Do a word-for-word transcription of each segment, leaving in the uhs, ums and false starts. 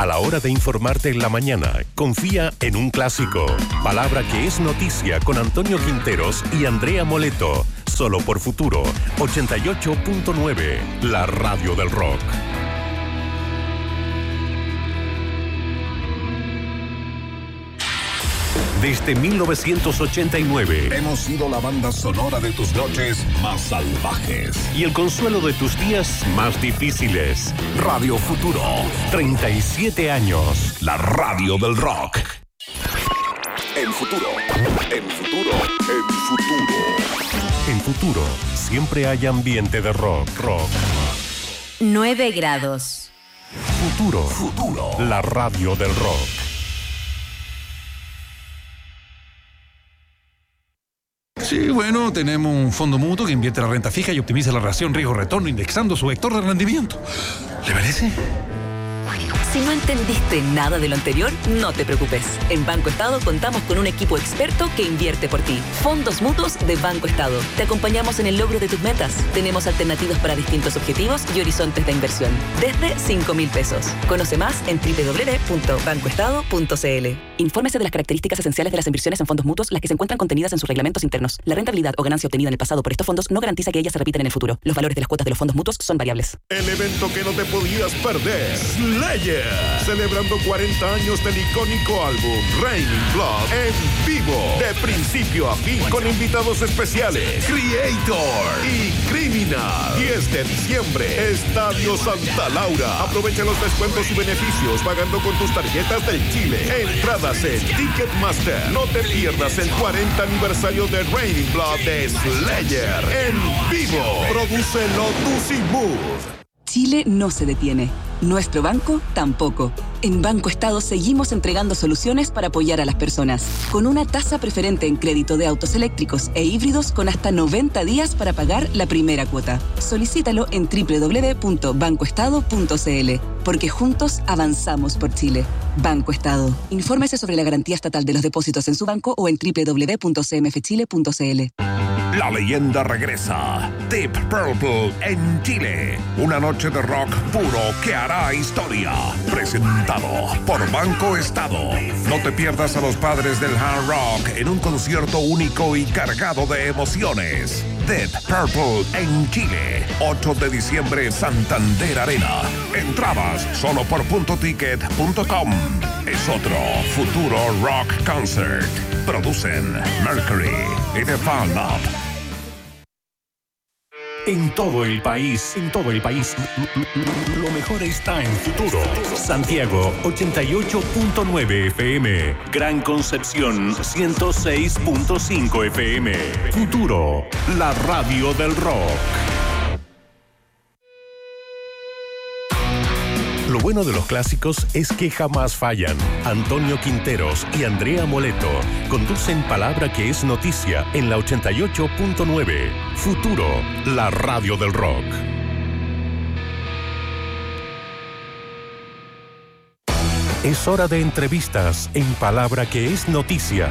A la hora de informarte en la mañana, confía en un clásico. Palabra que es noticia con Antonio Quinteros y Andrea Moleto. Solo por Futuro ochenta y ocho punto nueve, la radio del rock. Desde mil novecientos ochenta y nueve hemos sido la banda sonora de tus noches más salvajes y el consuelo de tus días más difíciles. Radio Futuro, treinta y siete años. La radio del rock. En Futuro, en Futuro, en Futuro. En Futuro, siempre hay ambiente de rock, rock. nueve grados. Futuro, Futuro. La radio del rock. Sí, bueno, tenemos un fondo mutuo que invierte la renta fija y optimiza la relación riesgo-retorno indexando su vector de rendimiento. ¿Le parece? Si no entendiste nada de lo anterior, no te preocupes. En Banco Estado contamos con un equipo experto que invierte por ti. Fondos mutuos de Banco Estado. Te acompañamos en el logro de tus metas. Tenemos alternativas para distintos objetivos y horizontes de inversión. Desde cinco mil pesos. Conoce más en doble u doble u doble u punto banco estado punto c l. Infórmese de las características esenciales de las inversiones en fondos mutuos, las que se encuentran contenidas en sus reglamentos internos. La rentabilidad o ganancia obtenida en el pasado por estos fondos no garantiza que ellas se repitan en el futuro. Los valores de las cuotas de los fondos mutuos son variables. El evento que no te podías perder. Slayer. Celebrando cuarenta años del icónico álbum Raining Blood en vivo. De principio a fin con invitados especiales. Creator y Criminal. diez de diciembre. Estadio Santa Laura. Aprovecha los descuentos y beneficios pagando con tus tarjetas del Chile. Entradas en Ticketmaster. No te pierdas el cuarenta aniversario de Raining Blood de Slayer en vivo. Produce Lotus y Mood. Chile no se detiene. Nuestro banco tampoco. En Banco Estado seguimos entregando soluciones para apoyar a las personas. Con una tasa preferente en crédito de autos eléctricos e híbridos con hasta noventa días para pagar la primera cuota. Solicítalo en doble u doble u doble u punto banco estado punto c l. Porque juntos avanzamos por Chile. Banco Estado. Infórmese sobre la garantía estatal de los depósitos en su banco o en doble u doble u doble u punto c m f chile punto c l. La leyenda regresa. Deep Purple en Chile. Una noche de rock puro que hará historia. Presentado por Banco Estado. No te pierdas a los padres del hard rock en un concierto único y cargado de emociones. Deep Purple en Chile. ocho de diciembre, Santander Arena. Entradas solo por punto ticket punto com. Es otro Futuro Rock Concert. Producen Mercury y The Fan Up. En todo el país, en todo el país, lo mejor está en Futuro. Santiago, ochenta y ocho punto nueve F M. Gran Concepción, ciento seis punto cinco F M. Futuro, la radio del rock. Lo bueno de los clásicos es que jamás fallan. Antonio Quinteros y Andrea Moleto conducen Palabra que es noticia en la ochenta y ocho punto nueve. Futuro, la radio del rock. Es hora de entrevistas en Palabra que es noticia.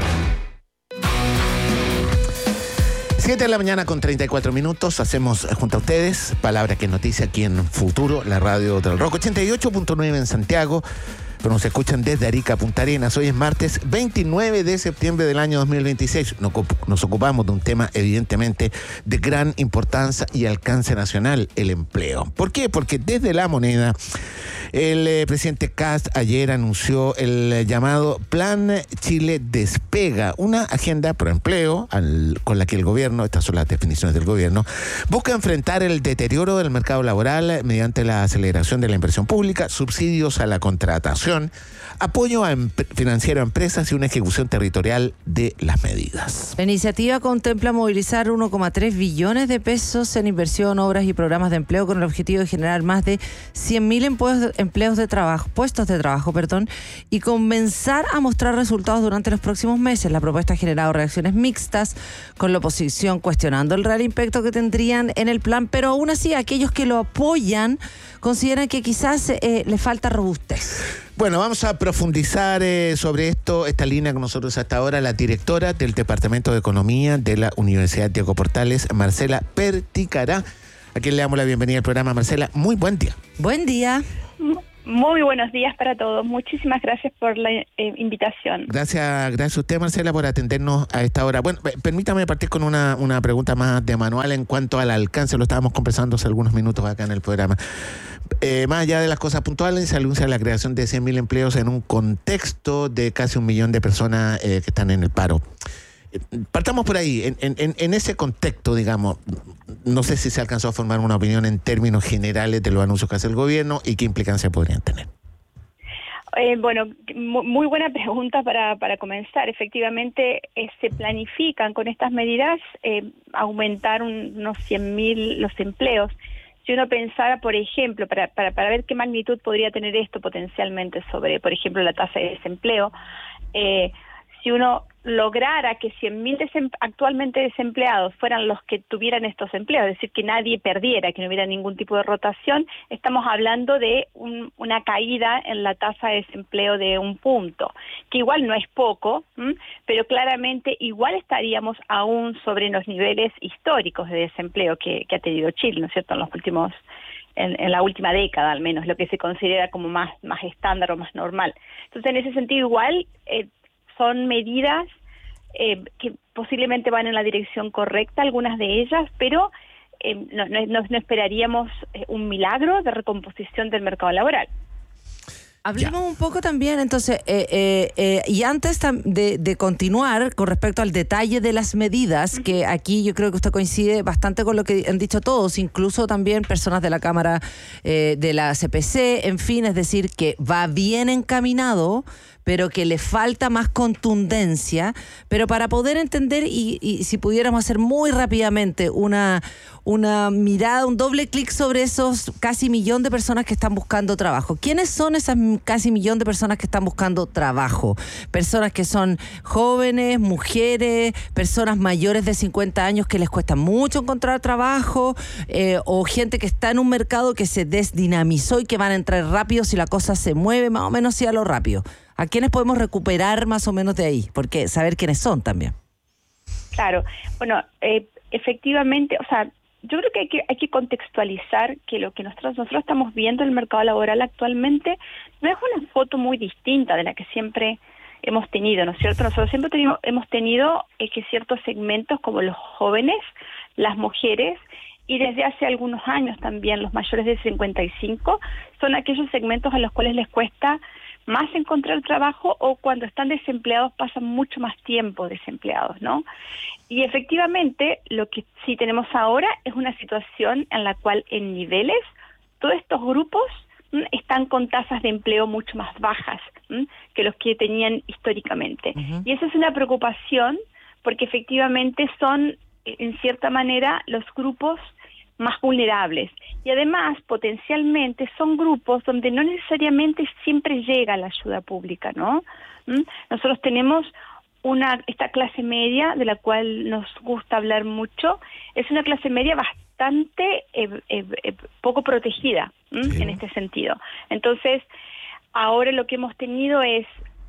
siete de la mañana con treinta y cuatro minutos. Hacemos junto a ustedes Palabra que es noticia aquí en Futuro, la radio del rock. ochenta y ocho punto nueve en Santiago, pero nos escuchan desde Arica a Punta Arenas. Hoy es martes veintinueve de septiembre del año dos mil veintiséis. Nos ocupamos de un tema evidentemente de gran importancia y alcance nacional, el empleo. ¿Por qué? Porque desde La Moneda el eh, presidente Kast ayer anunció el eh, llamado Plan Chile Despega, una agenda pro empleo al, con la que el gobierno, estas son las definiciones del gobierno, busca enfrentar el deterioro del mercado laboral mediante la aceleración de la inversión pública, subsidios a la contratación, apoyo a em- financiero a empresas y una ejecución territorial de las medidas. La iniciativa contempla movilizar uno coma tres billones de pesos en inversión, obras y programas de empleo con el objetivo de generar más de cien mil empleos, empleos de trabajo, puestos de trabajo, perdón, y comenzar a mostrar resultados durante los próximos meses. La propuesta ha generado reacciones mixtas, con la oposición cuestionando el real impacto que tendrían en el plan, pero aún así aquellos que lo apoyan consideran que quizás eh, le falta robustez. Bueno, vamos a profundizar eh, sobre esto, esta línea con nosotros hasta ahora, la directora del Departamento de Economía de la Universidad Diego Portales, Marcela Perticará, a quien le damos la bienvenida al programa. Marcela, muy buen día. Buen día. Muy buenos días para todos. Muchísimas gracias por la eh, invitación. Gracias, gracias a usted, Marcela, por atendernos a esta hora. Bueno, permítame partir con una, una pregunta más de manual en cuanto al alcance. Lo estábamos conversando hace algunos minutos acá en el programa. Eh, más allá de las cosas puntuales, se anuncia la creación de cien mil empleos en un contexto de casi un millón de personas eh, que están en el paro. Partamos por ahí, en, en, en ese contexto, digamos, no sé si se alcanzó a formar una opinión en términos generales de los anuncios que hace el gobierno y qué implicancia podrían tener. Eh, bueno, muy buena pregunta para, para comenzar. Efectivamente, eh, se planifican con estas medidas eh, aumentar un, unos cien mil los empleos. Si uno pensara, por ejemplo, para, para, para ver qué magnitud podría tener esto potencialmente sobre, por ejemplo, la tasa de desempleo, eh, si uno lograra que cien mil desem- actualmente desempleados fueran los que tuvieran estos empleos, es decir, que nadie perdiera, que no hubiera ningún tipo de rotación, estamos hablando de un, una caída en la tasa de desempleo de un punto, que igual no es poco, ¿m? pero claramente igual estaríamos aún sobre los niveles históricos de desempleo que, que ha tenido Chile, ¿no es cierto?, en los últimos En, en la última década al menos, lo que se considera como más, más estándar o más normal. Entonces, en ese sentido, igual eh, son medidas eh, que posiblemente van en la dirección correcta, algunas de ellas, pero eh, no, no, no esperaríamos eh, un milagro de recomposición del mercado laboral. Hablemos un poco también, entonces, eh, eh, eh, y antes de, de continuar con respecto al detalle de las medidas, uh-huh. que aquí yo creo que usted coincide bastante con lo que han dicho todos, incluso también personas de la Cámara eh, de la C P C, en fin, es decir, que va bien encaminado, pero que le falta más contundencia, pero para poder entender y, y si pudiéramos hacer muy rápidamente una, una mirada, un doble clic sobre esos casi millón de personas que están buscando trabajo. ¿Quiénes son esas casi millón de personas que están buscando trabajo? Personas que son jóvenes, mujeres, personas mayores de cincuenta años que les cuesta mucho encontrar trabajo, eh, o gente que está en un mercado que se desdinamizó y que van a entrar rápido si la cosa se mueve más o menos sí a lo rápido. ¿A quiénes podemos recuperar más o menos de ahí? Porque saber quiénes son también. Claro, bueno, eh, efectivamente, o sea, yo creo que hay que hay que contextualizar que lo que nosotros nosotros estamos viendo en el mercado laboral actualmente no es una foto muy distinta de la que siempre hemos tenido, ¿no es cierto? Nosotros siempre tenemos, hemos tenido eh, que ciertos segmentos como los jóvenes, las mujeres y desde hace algunos años también los mayores de cincuenta y cinco son aquellos segmentos a los cuales les cuesta más encontrar trabajo o cuando están desempleados pasan mucho más tiempo desempleados, ¿no? Y efectivamente lo que sí tenemos ahora es una situación en la cual en niveles todos estos grupos ¿m? están con tasas de empleo mucho más bajas ¿m? que los que tenían históricamente. Uh-huh. Y esa es una preocupación porque efectivamente son en cierta manera los grupos más vulnerables y además potencialmente son grupos donde no necesariamente siempre llega la ayuda pública, ¿no? ¿Mm? Nosotros tenemos una esta clase media de la cual nos gusta hablar mucho, es una clase media bastante eh, eh, eh, poco protegida sí. en este sentido. Entonces, ahora lo que hemos tenido es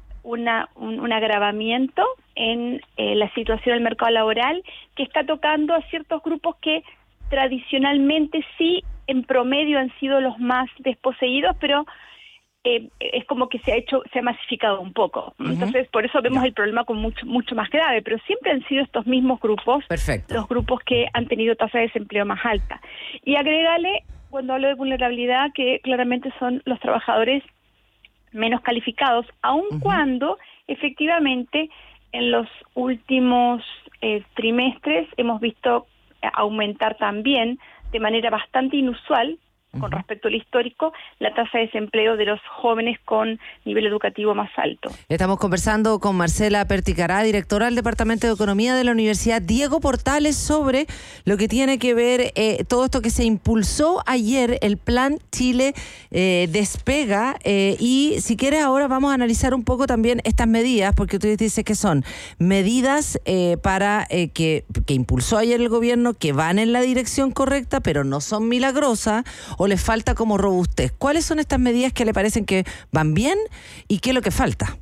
una un, un agravamiento en eh, la situación del mercado laboral que está tocando a ciertos grupos que tradicionalmente sí, en promedio han sido los más desposeídos, pero eh, es como que se ha hecho, se ha masificado un poco. Uh-huh. Entonces, por eso vemos yeah. el problema como mucho mucho más grave, pero siempre han sido estos mismos grupos, Perfecto. los grupos que han tenido tasa de desempleo más alta. Y agregale, cuando hablo de vulnerabilidad, que claramente son los trabajadores menos calificados, aun uh-huh. cuando efectivamente en los últimos eh, trimestres hemos visto aumentar también de manera bastante inusual con uh-huh. respecto al histórico la tasa de desempleo de los jóvenes con nivel educativo más alto. Estamos conversando con Marcela Perticará, directora del Departamento de Economía de la Universidad Diego Portales, sobre lo que tiene que ver eh, todo esto que se impulsó ayer, el Plan Chile eh, Despega, eh, y si quieres ahora vamos a analizar un poco también estas medidas, porque tú dices que son medidas eh, para eh, que, que impulsó ayer el gobierno, que van en la dirección correcta, pero no son milagrosas, o les falta como robustez. ¿Cuáles son estas medidas que le parecen que van bien y qué es lo que falta?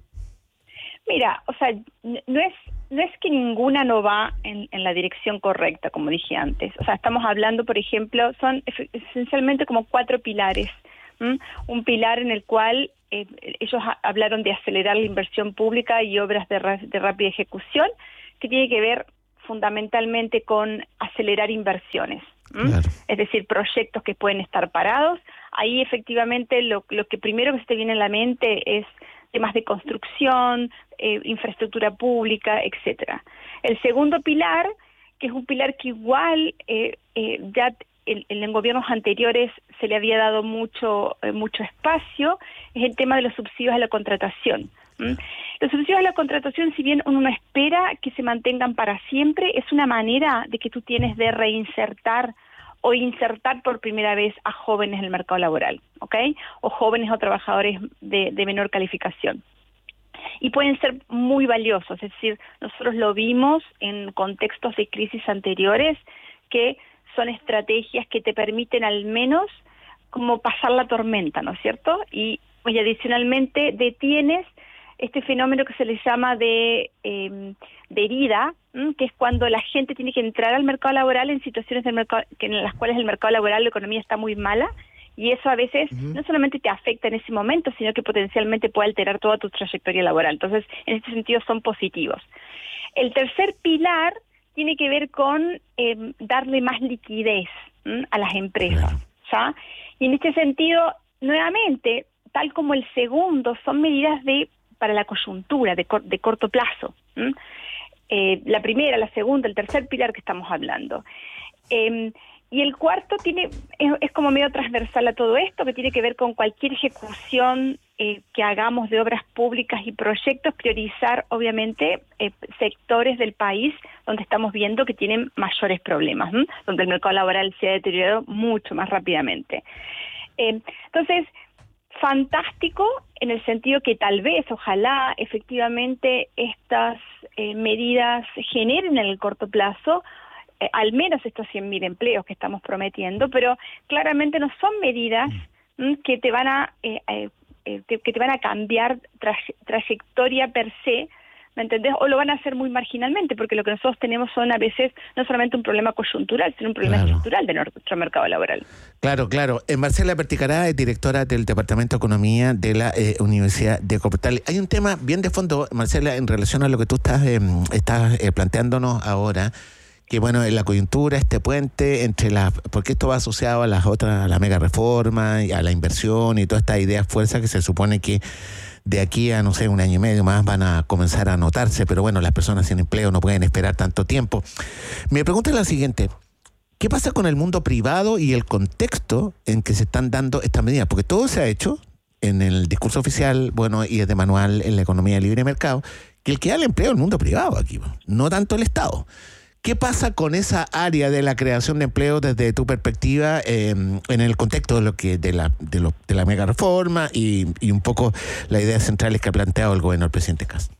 Mira, o sea, no es no es que ninguna no va en, en la dirección correcta, como dije antes. O sea, estamos hablando, por ejemplo, son esencialmente como cuatro pilares ¿Mm? Un pilar en el cual eh, ellos ha, hablaron de acelerar la inversión pública y obras de, ra, de rápida ejecución, que tiene que ver fundamentalmente con acelerar inversiones. ¿Mm? Claro. Es decir, proyectos que pueden estar parados. Ahí efectivamente lo, lo que primero que se te viene a la mente es temas de construcción, eh, infraestructura pública, etcétera. El segundo pilar, que es un pilar que igual eh, eh, ya en, en gobiernos anteriores se le había dado mucho eh, mucho espacio, es el tema de los subsidios a la contratación. ¿Mm? Los subsidios a la contratación, si bien uno no espera que se mantengan para siempre, es una manera de que tú tienes de reinsertar o insertar por primera vez a jóvenes en el mercado laboral, ¿ok? O jóvenes o trabajadores de, de menor calificación. Y pueden ser muy valiosos, es decir, nosotros lo vimos en contextos de crisis anteriores, que son estrategias que te permiten al menos como pasar la tormenta, ¿no es cierto? Y, y adicionalmente detienes este fenómeno que se le llama de, eh, de herida, ¿m? que es cuando la gente tiene que entrar al mercado laboral en situaciones del mercado, que en las cuales el mercado laboral, la economía está muy mala, y eso a veces uh-huh. no solamente te afecta en ese momento, sino que potencialmente puede alterar toda tu trayectoria laboral. Entonces, en este sentido son positivos. El tercer pilar tiene que ver con eh, darle más liquidez ¿m? a las empresas, ¿ya? Y en este sentido, nuevamente, tal como el segundo, son medidas de para la coyuntura de, cor, de corto plazo. ¿Mm? Eh, la primera, la segunda, el tercer pilar que estamos hablando. Eh, y el cuarto tiene es, es como medio transversal a todo esto, que tiene que ver con cualquier ejecución eh, que hagamos de obras públicas y proyectos, priorizar, obviamente, eh, sectores del país donde estamos viendo que tienen mayores problemas, ¿m? Donde el mercado laboral se ha deteriorado mucho más rápidamente. Eh, entonces, fantástico en el sentido que tal vez, ojalá, efectivamente estas eh, medidas generen en el corto plazo eh, al menos estos cien mil empleos que estamos prometiendo, pero claramente no son medidas mm, que te van a eh, eh, que, que te van a cambiar tra trayectoria per se, ¿me entendés? O lo van a hacer muy marginalmente, porque lo que nosotros tenemos son a veces no solamente un problema coyuntural, sino un problema claro. estructural de nuestro mercado laboral. Claro, claro. Eh, Marcela Perticará es directora del Departamento de Economía de la eh, Universidad de Portales. Hay un tema bien de fondo, Marcela, en relación a lo que tú estás, eh, estás eh, planteándonos ahora, que bueno, en la coyuntura, este puente entre las, porque esto va asociado a las otras, a la mega reforma y a la inversión y todas estas ideas fuerzas que se supone que de aquí a, no sé, un año y medio más van a comenzar a notarse, pero bueno, las personas sin empleo no pueden esperar tanto tiempo. Mi pregunta es la siguiente: ¿qué pasa con el mundo privado y el contexto en que se están dando estas medidas? Porque todo se ha hecho en el discurso oficial, bueno, y es de manual en la economía de libre mercado, que el que da el empleo es el mundo privado aquí, no tanto el Estado. ¿Qué pasa con esa área de la creación de empleo desde tu perspectiva eh, en el contexto de lo que de la de, lo, de la mega reforma y, y un poco las ideas centrales que ha planteado el gobierno del presidente Kast?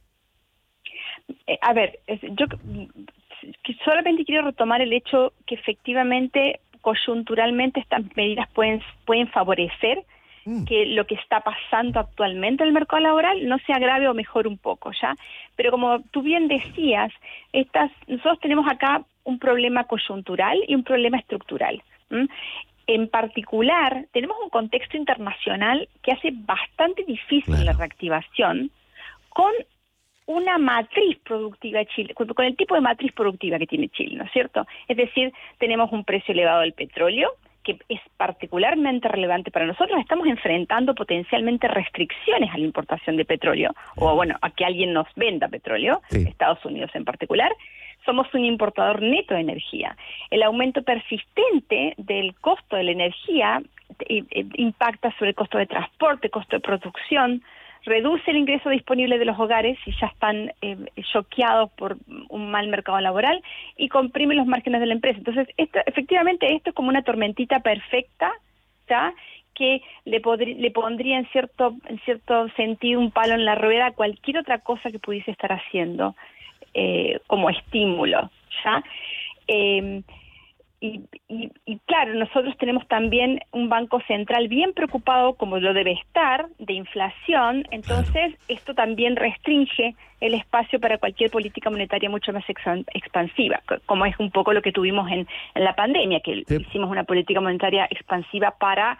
Eh, a ver, yo solamente quiero retomar el hecho que efectivamente coyunturalmente estas medidas pueden pueden favorecer que lo que está pasando actualmente en el mercado laboral no se agrave o mejore un poco, ¿ya? Pero como tú bien decías, estas, nosotros tenemos acá un problema coyuntural y un problema estructural. ¿m? En particular, tenemos un contexto internacional que hace bastante difícil claro. la reactivación con una matriz productiva de Chile, con, con el tipo de matriz productiva que tiene Chile, ¿no es cierto? Es decir, tenemos un precio elevado del petróleo, que es particularmente relevante para nosotros. Estamos enfrentando potencialmente restricciones a la importación de petróleo, o bueno, a que alguien nos venda petróleo, sí. Estados Unidos en particular. Somos un importador neto de energía. El aumento persistente del costo de la energía eh, eh, impacta sobre el costo de transporte, costo de producción, reduce el ingreso disponible de los hogares si ya están eh, choqueados por un mal mercado laboral y comprime los márgenes de la empresa. Entonces, esto, efectivamente, esto es como una tormentita perfecta, ¿ya? Que le, podri, le pondría en cierto, en cierto sentido un palo en la rueda a cualquier otra cosa que pudiese estar haciendo eh, como estímulo, ¿ya? Eh, Y, y, y claro, nosotros tenemos también un banco central bien preocupado, como lo debe estar, de inflación. Entonces, esto también restringe el espacio para cualquier política monetaria mucho más expansiva, como es un poco lo que tuvimos en, en la pandemia, que sí. hicimos una política monetaria expansiva para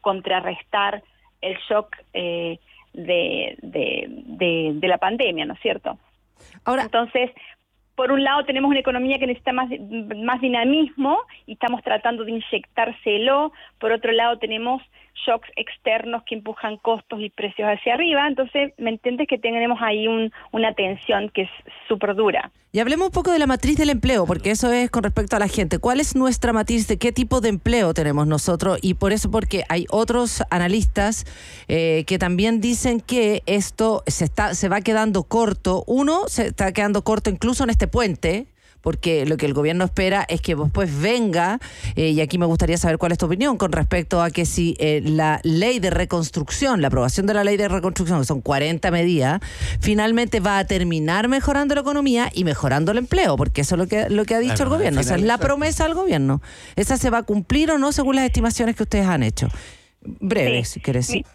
contrarrestar el shock eh, de, de, de, de la pandemia, ¿no es cierto? Ahora, entonces, por un lado tenemos una economía que necesita más, más dinamismo y estamos tratando de inyectárselo. Por otro lado tenemos shocks externos que empujan costos y precios hacia arriba. Entonces, ¿me entiendes? Que tenemos ahí un, una tensión que es súper dura. Y hablemos un poco de la matriz del empleo, porque eso es con respecto a la gente. ¿Cuál es nuestra matriz de qué tipo de empleo tenemos nosotros? Y por eso, porque hay otros analistas eh, que también dicen que esto se está se va quedando corto. Uno, se está quedando corto incluso en este puente, porque lo que el gobierno espera es que después venga, eh, y aquí me gustaría saber cuál es tu opinión con respecto a que si eh, la ley de reconstrucción, la aprobación de la ley de reconstrucción, que son cuarenta medidas, finalmente va a terminar mejorando la economía y mejorando el empleo, porque eso es lo que, lo que ha dicho claro, el gobierno, esa es la promesa del gobierno. ¿Esa se va a cumplir o no según las estimaciones que ustedes han hecho? Breve, sí, si quieres. Sí,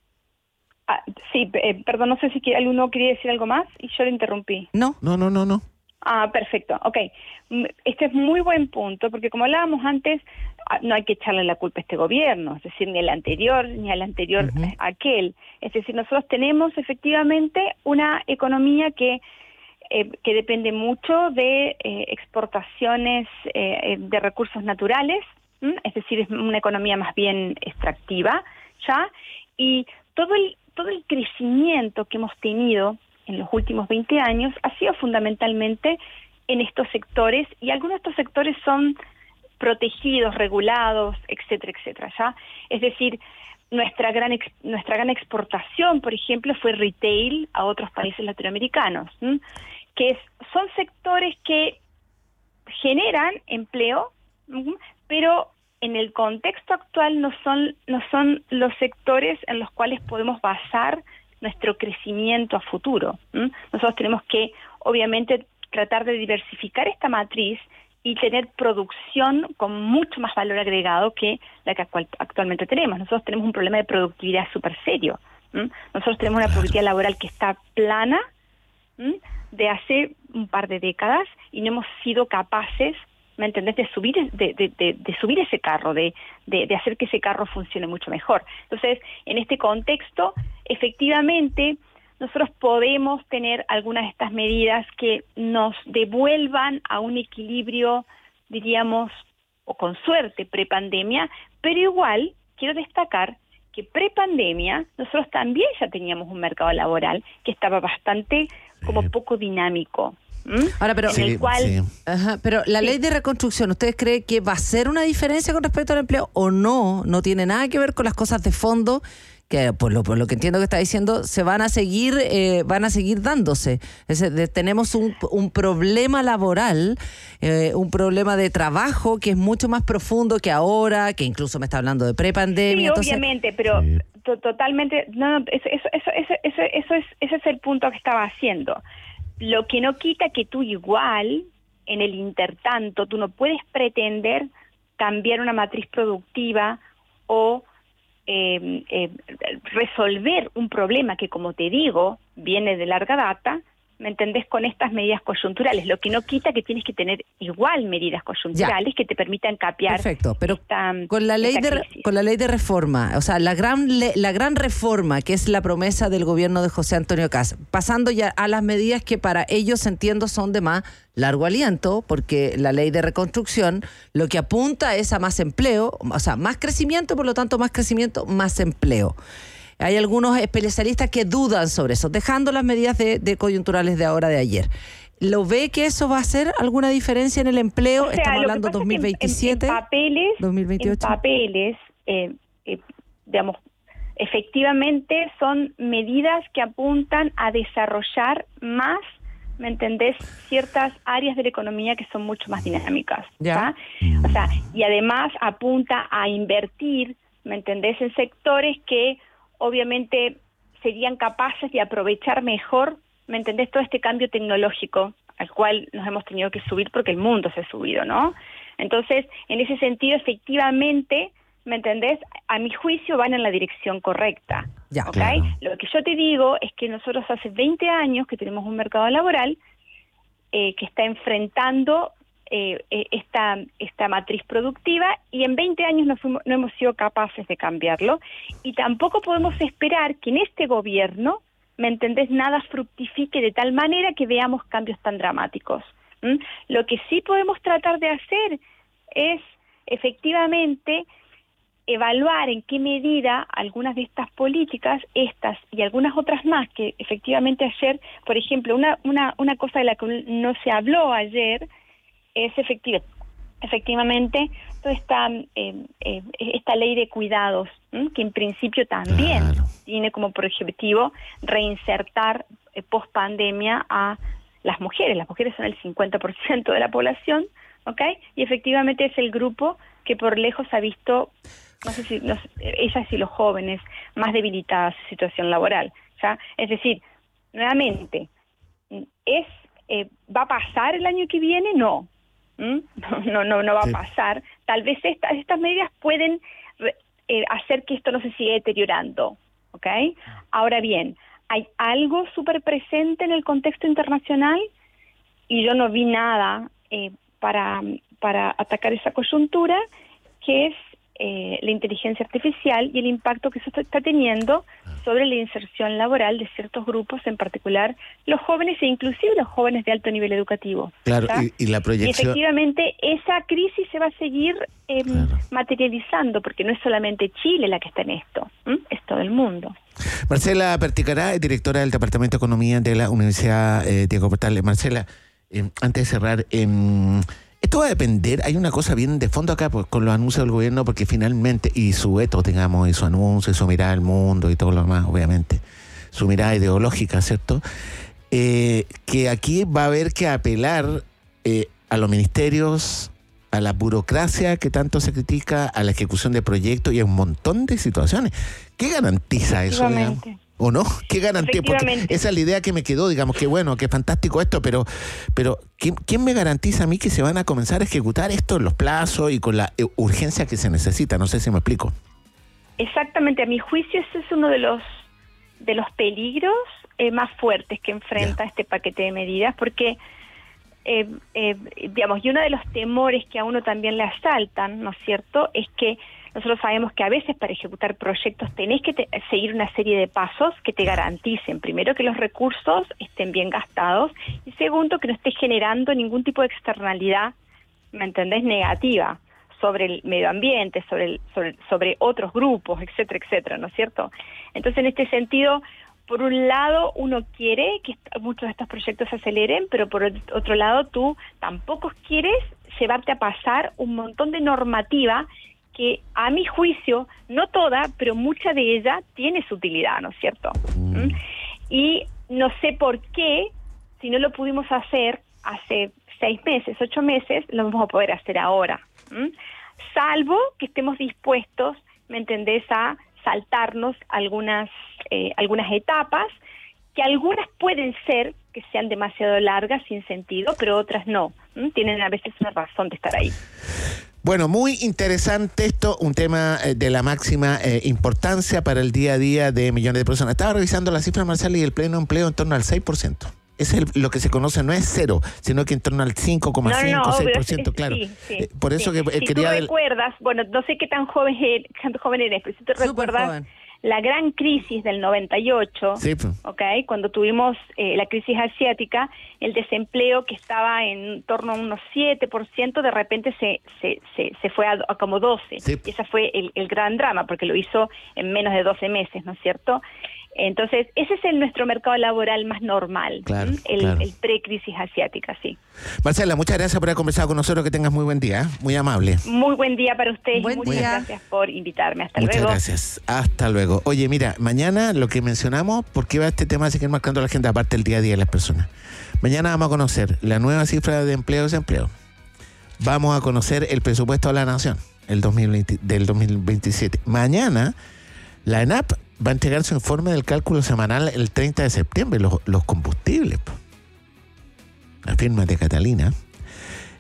ah, sí eh, perdón, no sé si alguno quería decir algo más y yo lo interrumpí. No, no, no, no, no. Ah, perfecto, ok. Este es muy buen punto, porque como hablábamos antes, no hay que echarle la culpa a este gobierno, es decir, ni al anterior, ni al anterior uh-huh. aquel. Es decir, nosotros tenemos efectivamente una economía que, eh, que depende mucho de eh, exportaciones eh, de recursos naturales, ¿m? Es decir, es una economía más bien extractiva, ¿ya? Y todo el, todo el crecimiento que hemos tenido en los últimos veinte años ha sido fundamentalmente en estos sectores, y algunos de estos sectores son protegidos, regulados, etcétera, etcétera, ¿ya? Es decir, nuestra gran ex, nuestra gran exportación, por ejemplo, fue retail a otros países latinoamericanos, ¿m? que es, son sectores que generan empleo, ¿m? pero en el contexto actual no son, no son los sectores en los cuales podemos basar nuestro crecimiento a futuro. ¿m? Nosotros tenemos que, obviamente, tratar de diversificar esta matriz y tener producción con mucho más valor agregado que la que actual, actualmente tenemos. Nosotros tenemos un problema de productividad súper serio. ¿m? Nosotros tenemos una productividad laboral que está plana ¿m? de hace un par de décadas y no hemos sido capaces, ¿me entendés?, de subir de, de, de, de subir ese carro, de, de, de hacer que ese carro funcione mucho mejor. Entonces, en este contexto, efectivamente, nosotros podemos tener algunas de estas medidas que nos devuelvan a un equilibrio, diríamos, o con suerte, prepandemia, pero igual quiero destacar que prepandemia nosotros también ya teníamos un mercado laboral que estaba bastante como poco dinámico. ¿Mm? Ahora, pero, en el cual, sí. Ajá, pero la sí. ley de reconstrucción, ¿ustedes creen que va a ser una diferencia con respecto al empleo o no? No tiene nada que ver con las cosas de fondo que, por lo, por lo que entiendo que está diciendo, se van a seguir, eh, van a seguir dándose. Es decir, tenemos un, un problema laboral, eh, un problema de trabajo que es mucho más profundo que ahora, que incluso me está hablando de prepandemia. Sí, entonces, obviamente, pero sí. to- totalmente, no, no, eso, eso, eso, eso, eso, eso es, ese es el punto que estaba haciendo. Lo que no quita que tú igual, en el intertanto, tú no puedes pretender cambiar una matriz productiva o eh, eh, resolver un problema que, como te digo, viene de larga data, ¿me entendés?, con estas medidas coyunturales. Lo que no quita que tienes que tener igual medidas coyunturales ya. que te permitan capear. Perfecto, pero esta, con la ley de con la ley de reforma, o sea, la gran le, la gran reforma que es la promesa del gobierno de José Antonio Kast, pasando ya a las medidas que para ellos, entiendo, son de más largo aliento, porque la ley de reconstrucción lo que apunta es a más empleo, o sea, más crecimiento, por lo tanto, más crecimiento, más empleo. Hay algunos especialistas que dudan sobre eso, dejando las medidas de, de coyunturales de ahora, de ayer. ¿Lo ve que eso va a hacer alguna diferencia en el empleo? O sea, estamos hablando dos mil veintisiete, en, en papeles, dos mil veintiocho. En papeles, eh, eh, digamos, efectivamente son medidas que apuntan a desarrollar más, ¿me entendés?, ciertas áreas de la economía que son mucho más dinámicas. Ya. O sea, y además apunta a invertir, ¿me entendés?, en sectores que obviamente serían capaces de aprovechar mejor, ¿me entendés?, todo este cambio tecnológico al cual nos hemos tenido que subir porque el mundo se ha subido, ¿no? Entonces, en ese sentido, efectivamente, ¿me entendés?, a mi juicio van en la dirección correcta. Ya, ¿ok? claro. Lo que yo te digo es que nosotros hace veinte años que tenemos un mercado laboral eh, que está enfrentando eh, esta, esta matriz productiva y en veinte años no, fuimos, no hemos sido capaces de cambiarlo y tampoco podemos esperar que en este gobierno, ¿me entendés?, nada fructifique de tal manera que veamos cambios tan dramáticos. ¿Mm? Lo que sí podemos tratar de hacer es efectivamente evaluar en qué medida algunas de estas políticas, estas y algunas otras más, que efectivamente ayer, por ejemplo, una, una, una cosa de la que no se habló ayer, es efectiva, efectivamente toda esta, eh, eh, esta ley de cuidados, ¿m? que en principio también claro. tiene como por objetivo reinsertar eh, post pandemia a las mujeres. Las mujeres son el cincuenta por ciento de la población, ¿ok? Y efectivamente es el grupo que por lejos ha visto, no sé si los, ellas y los jóvenes, más debilitadas su situación laboral, ¿ya? Es decir, nuevamente, ¿es eh, ¿va a pasar el año que viene? No. ¿Mm? No, no, no va sí. a pasar. Tal vez estas estas medidas pueden eh, hacer que esto no se siga deteriorando, ¿ok? Ahora bien, hay algo súper presente en el contexto internacional y yo no vi nada eh, para, para atacar esa coyuntura, que es eh, la inteligencia artificial y el impacto que eso está teniendo sobre la inserción laboral de ciertos grupos, en particular los jóvenes e inclusive los jóvenes de alto nivel educativo. Claro, y, y la proyección... Y efectivamente esa crisis se va a seguir eh, claro. materializando, porque no es solamente Chile la que está en esto, ¿m? Es todo el mundo. Marcela Perticará, directora del Departamento de Economía de la Universidad eh, Diego Portales. Marcela, eh, antes de cerrar... Eh, Esto va a depender, hay una cosa bien de fondo acá pues, con los anuncios del gobierno, porque finalmente, y su veto, digamos, y su anuncio, y su mirada al mundo, y todo lo demás, obviamente, su mirada ideológica, ¿cierto? Eh, que aquí va a haber que apelar eh, a los ministerios, a la burocracia que tanto se critica, a la ejecución de proyectos y a un montón de situaciones. ¿Qué garantiza eso, digamos? ¿O no? ¿Qué garantía? Porque esa es la idea que me quedó, digamos, que bueno, que fantástico esto, pero pero ¿quién, ¿quién me garantiza a mí que se van a comenzar a ejecutar esto en los plazos y con la urgencia que se necesita? No sé si me explico. Exactamente, a mi juicio ese es uno de los de los peligros eh, más fuertes que enfrenta yeah. este paquete de medidas, porque eh, eh, digamos, y uno de los temores que a uno también le asaltan, ¿no es cierto?, es que nosotros sabemos que a veces para ejecutar proyectos tenés que te, seguir una serie de pasos que te garanticen, primero, que los recursos estén bien gastados y segundo, que no estés generando ningún tipo de externalidad, ¿me entendés?, negativa sobre el medio ambiente, sobre, el, sobre, sobre otros grupos, etcétera, etcétera, ¿no es cierto? Entonces, en este sentido, por un lado, uno quiere que muchos de estos proyectos se aceleren, pero por otro lado, tú tampoco quieres llevarte a pasar un montón de normativa que a mi juicio, no toda, pero mucha de ella tiene su utilidad, ¿no es cierto? Mm. Y no sé por qué, si no lo pudimos hacer hace seis meses, ocho meses, lo vamos a poder hacer ahora. ¿Mm? Salvo que estemos dispuestos, ¿me entendés?, a saltarnos algunas, eh, algunas etapas, que algunas pueden ser que sean demasiado largas, sin sentido, pero otras no. ¿Mm? Tienen a veces una razón de estar ahí. Bueno, muy interesante esto, un tema de la máxima eh, importancia para el día a día de millones de personas. Estaba revisando las cifras, Marcela, y el pleno empleo en torno al seis por ciento. Es el, lo que se conoce, no es cero, sino que en torno al cinco coma cinco, no, no, seis por ciento, claro. Sí, sí, eh, por eso sí. que eh, si quería... tú recuerdas, bueno, no sé qué tan joven, qué tan joven eres, pero si te recuerdas... Joven. La gran crisis del noventa y ocho, sí. ¿okay? Cuando tuvimos eh, la crisis asiática, el desempleo que estaba en torno a unos siete por ciento, de repente se se, se, se fue a, a como doce. Sí. Y ese fue el, el gran drama, porque lo hizo en menos de doce meses, ¿no es cierto? Entonces, ese es el nuestro mercado laboral más normal, claro, el, claro. el pre-crisis asiática, sí. Marcela, muchas gracias por haber conversado con nosotros, que tengas muy buen día, ¿eh? Muy amable. Muy buen día para ustedes, buen muchas día. gracias por invitarme, hasta muchas luego. Muchas gracias, hasta luego. Oye, mira, mañana lo que mencionamos, porque va este tema a seguir marcando la agenda, aparte del día a día de las personas. Mañana vamos a conocer la nueva cifra de empleo y desempleo. Vamos a conocer el presupuesto de la Nación el dos mil veinte, del dos mil veintisiete. Mañana, la ENAP va a entregar su informe del cálculo semanal el treinta de septiembre, los, los combustibles. La firma de Catalina.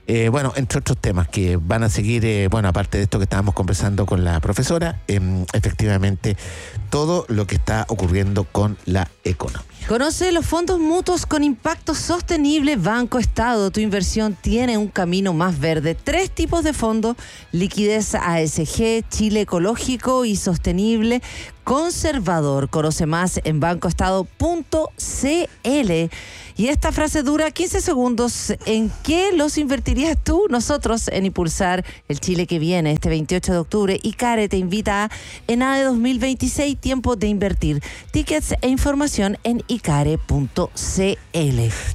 Eh, bueno, entre otros temas que van a seguir, eh, bueno, aparte de esto que estábamos conversando con la profesora, eh, efectivamente todo lo que está ocurriendo con la economía. Conoce los fondos mutuos con impacto sostenible Banco Estado. Tu inversión tiene un camino más verde. Tres tipos de fondos: liquidez A S G, Chile ecológico y sostenible, conservador. Conoce más en banco estado punto c l. Y esta frase dura quince segundos. ¿En qué los invertirías tú? Nosotros en Impulsar el Chile que viene este veintiocho de octubre. ICARE te invita a ENADE dos mil veintiséis, tiempo de invertir. Tickets e información en icare punto c l.